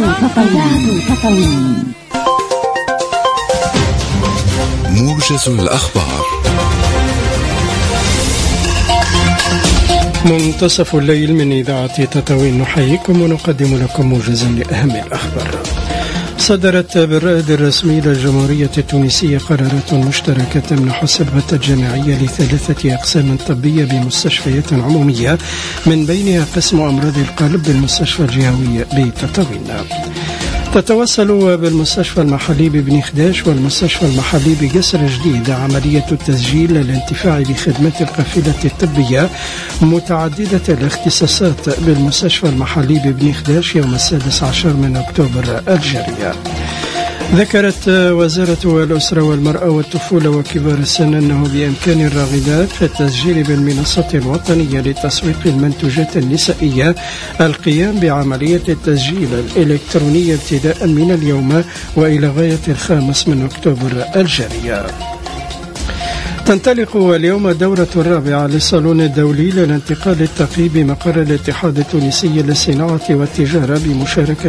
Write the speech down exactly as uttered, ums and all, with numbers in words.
تطاوين. موجز الأخبار. منتصف الليل من إذاعة تطاوين، نحييكم ونقدم لكم موجزا لأهم الأخبار. صدرت بالرائد الرسمي للجمهورية التونسية قرارات مشتركة تمنح الصبغة الجامعية لثلاثة أقسام طبية بمستشفيات عمومية، من بينها قسم أمراض القلب بالمستشفى الجهوي بتطاوين. تتواصل بالمستشفى المحلي ببني خداش والمستشفى المحلي بقصر جديد عملية التسجيل للانتفاع بخدمات القافلة الطبية متعددة الاختصاصات بالمستشفى المحلي ببني خداش يوم السادس عشر من أكتوبر الجارية. ذكرت وزارة الأسرة والمرأة والطفولة وكبار السن أنه بإمكان الراغبات في التسجيل بالمنصة الوطنية لتسويق المنتوجات النسائية القيام بعملية التسجيل الإلكتروني ابتداء من اليوم وإلى غاية الخامس من أكتوبر الجارية. تنطلق اليوم الدورة الرابعة للصالون الدولي للانتقال التقي بمقر الاتحاد التونسي للصناعة والتجارة بمشاركة